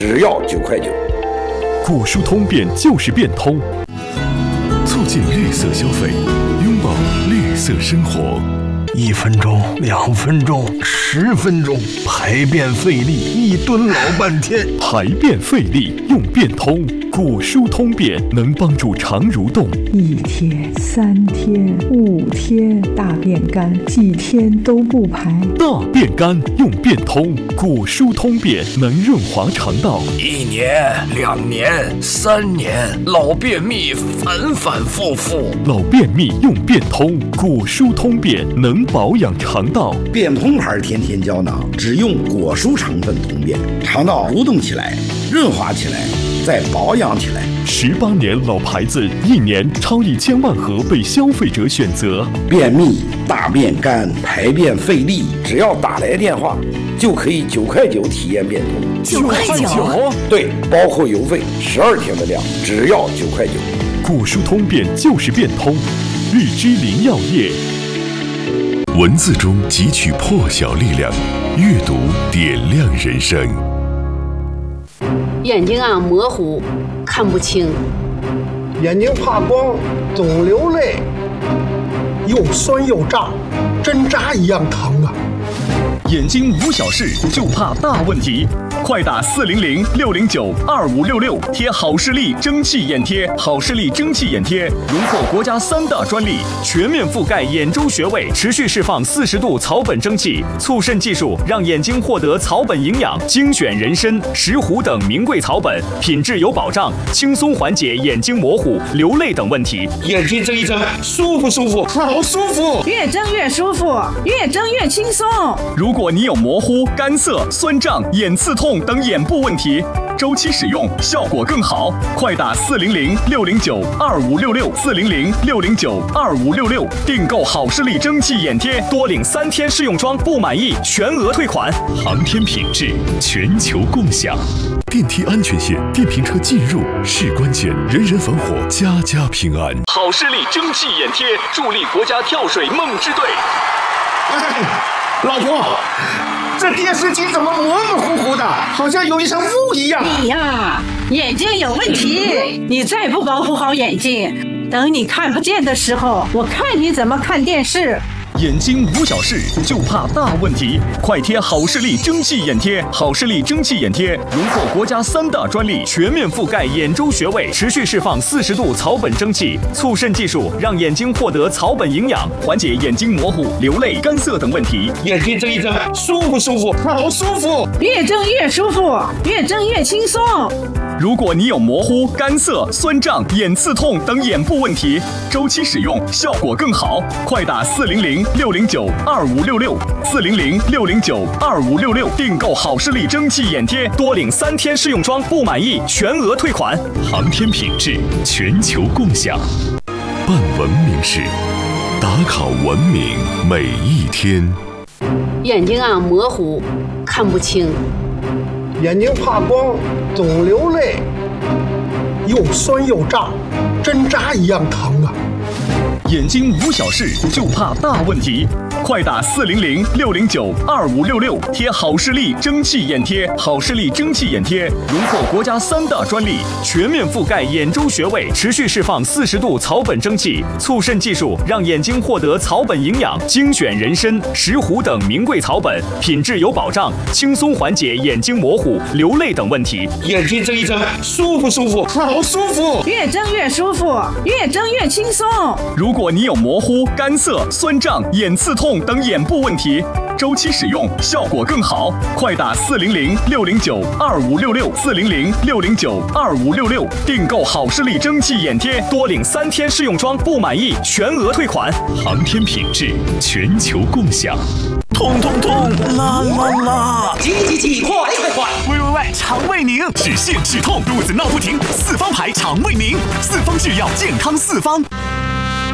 只要9块9。 果蔬通变就是变通， 促进绿色消费，拥抱绿色生活。 1分钟、2分钟、10分钟，排便费力，1吨老半天。 排便费力用变通，果蔬通便能帮助肠蠕动。 1天、3天、5天，大便干，几天都不排。 大便干用变通，果蔬通便能润滑肠道。 1年、2年、3年，老便秘反反复复。 老便秘用变通，果蔬通便能保养肠道。 变通牌天天胶囊，只用果蔬成分通便，肠道蠕动起来，润滑起来，再保养起来。 18年老牌子，1年超1000万盒被消费者选择。 便秘、大便干、排便费力，只要打来电话，就可以9块9体验变通。 9块9？ 对，包括邮费，12天的量，只要9块9。 果蔬通便就是变通，绿之林药业。 文字中汲取破晓力量，阅读点亮人生。 眼睛模糊，看不清。 眼睛怕光，总流泪，又酸又胀，针扎一样疼啊！ 眼睛无小事，就怕大问题。快打400-609-2566，贴好视力蒸汽眼贴。好视力蒸汽眼贴荣获国家3大专利，全面覆盖眼周穴位，持续释放40度草本蒸汽，促渗技术让眼睛获得草本营养，精选人参、石斛等名贵草本，品质有保障，轻松缓解眼睛模糊、流泪等问题。 眼睛睁一睁，舒服舒服，好舒服， 越睁越舒服，越睁越轻松。 如果你有模糊、干涩、酸胀、眼刺痛等眼部问题，周期使用效果更好。快打400-609-2566，400-609-2566，订购好视力蒸汽眼贴，多领3天试用装，不满意全额退款。 航天品质，全球共享。 电梯安全线，电瓶车进入是关键，人人防火，家家平安。 好视力蒸汽眼贴，助力国家跳水梦之队。 老婆，这电视机怎么模模糊糊的，好像有一层雾一样。 你呀，眼睛有问题，你再不保护好眼睛，等你看不见的时候，我看你怎么看电视。 眼睛无小事，就怕大问题。快贴好视力蒸汽眼贴。好视力蒸汽眼贴荣获国家3大专利，全面覆盖眼周穴位，持续释放40度草本蒸汽，促渗技术让眼睛获得草本营养，缓解眼睛模糊、流泪、干涩等问题。 眼睛睁一睁，舒服舒服，好舒服， 越睁越舒服，越睁越轻松。 如果你有模糊、干涩、酸胀、眼刺痛等眼部问题，周期使用效果更好。快打400-609-2566，400-609-2566，订购好视力蒸汽眼贴，多领3天试用装，不满意全额退款。 航天品质，全球共享。 办文明事，打卡文明每一天。 眼睛模糊，看不清。 眼睛怕光，总流泪，又酸又胀，针扎一样疼啊！ 眼睛无小事，就怕大问题。快打400-609-2566，贴好视力蒸汽眼贴。好视力蒸汽眼贴荣获国家3大专利，全面覆盖眼周穴位，持续释放40度草本蒸汽，促渗技术让眼睛获得草本营养，精选人参、石斛等名贵草本，品质有保障，轻松缓解眼睛模糊、流泪等问题。 眼睛睁一睁，舒服舒服，好舒服， 越睁越舒服，越睁越轻松。 如果你有模糊、干涩、酸胀、眼刺痛等眼部问题，周期使用效果更好。快打400-609-2566，400-609-2566，订购好视力蒸汽眼贴，多领3天试用装，不满意全额退款。 航天品质，全球共享。 痛痛痛，啦啦啦！ 急急急，快快快！ 喂，肠胃宁止泻止痛，肚子闹不停，4方牌肠胃宁，4方制药健康4方。